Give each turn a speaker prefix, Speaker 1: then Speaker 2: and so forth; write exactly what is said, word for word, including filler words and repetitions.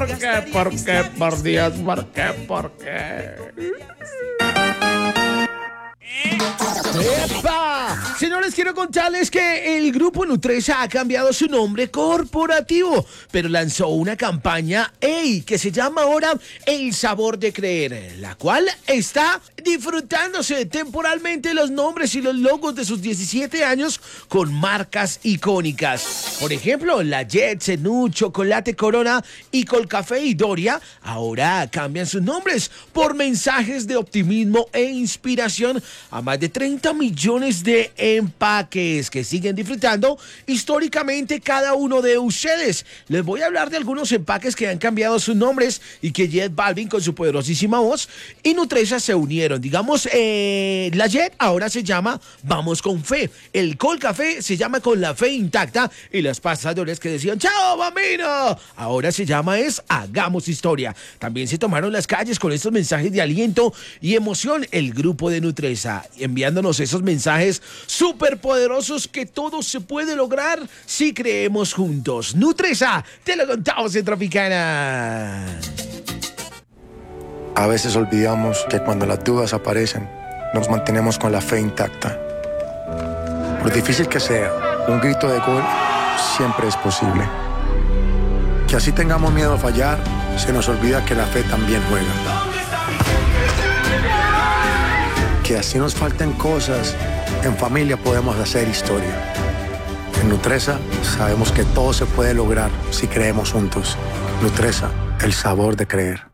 Speaker 1: ¿Por qué? ¿Por qué? Por Dios, ¿por qué? ¿Por qué? ¡Epa! Señores, quiero contarles que el grupo Nutresa ha cambiado su nombre corporativo, pero lanzó una campaña ey, que se llama ahora El Sabor de Creer, la cual está disfrutándose temporalmente los nombres y los logos de sus diecisiete años con marcas icónicas. Por ejemplo, la Jet, Zenú, Chocolate Corona y Colcafé y Doria ahora cambian sus nombres por mensajes de optimismo e inspiración a más de treinta millones de empaques que siguen disfrutando históricamente cada uno de ustedes. Les voy a hablar de algunos empaques que han cambiado sus nombres y que Jet Balvin con su poderosísima voz y Nutresa se unieron. Digamos, eh, la Jet ahora se llama Vamos con Fe, el Colcafé se llama Con la Fe Intacta y las pasadores que decían ¡Chao, bambino! Ahora se llama es Hagamos Historia. También se tomaron las calles con estos mensajes de aliento y emoción el grupo de Nutresa, enviándonos esos mensajes súper poderosos que todo se puede lograr si creemos juntos. Nutresa, te lo contamos en Tropicana.
Speaker 2: A veces olvidamos que cuando las dudas aparecen, nos mantenemos con la fe intacta. Por difícil que sea, un grito de gol siempre es posible. Que así tengamos miedo a fallar, se nos olvida que la fe también juega. Que así nos falten cosas, en familia podemos hacer historia. En Nutresa sabemos que todo se puede lograr si creemos juntos. Nutresa, el sabor de creer.